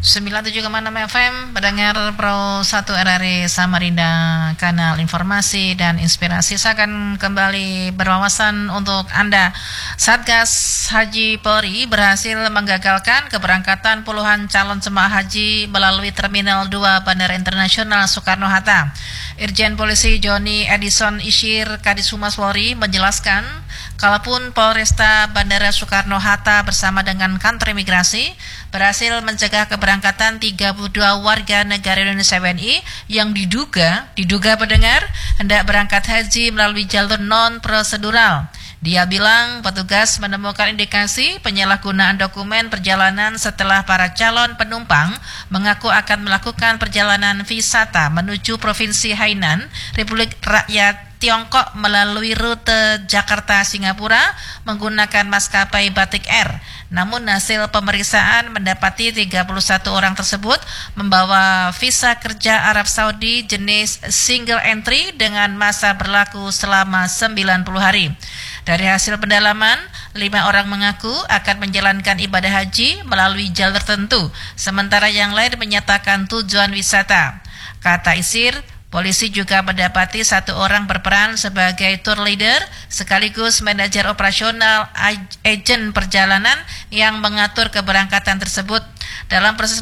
97,6 FM, pendengar Pro 1 RRI Samarinda, kanal informasi dan inspirasi. Saya akan kembali berwawasan untuk Anda. Satgas Haji Polri berhasil menggagalkan keberangkatan puluhan calon jemaah haji melalui Terminal 2 Bandara Internasional Soekarno-Hatta. Irjen Polisi Joni Edison Ishir Kadishumas Polri menjelaskan, kalaupun Polresta Bandara Soekarno-Hatta bersama dengan kantor imigrasi berhasil mencegah keberangkatan 32 warga negara Indonesia WNI yang diduga pendengar hendak berangkat haji melalui jalur non-prosedural. Dia bilang petugas menemukan indikasi penyalahgunaan dokumen perjalanan setelah para calon penumpang mengaku akan melakukan perjalanan wisata menuju Provinsi Hainan, Republik Rakyat Tiongkok melalui rute Jakarta-Singapura menggunakan maskapai Batik Air. Namun hasil pemeriksaan mendapati 31 orang tersebut membawa visa kerja Arab Saudi jenis single entry dengan masa berlaku selama 90 hari. Dari hasil pendalaman, 5 orang mengaku akan menjalankan ibadah haji melalui jalur tertentu, sementara yang lain menyatakan tujuan wisata. Kata Isir, polisi juga mendapati 1 orang berperan sebagai tour leader sekaligus manajer operasional agen perjalanan yang mengatur keberangkatan tersebut. Dalam proses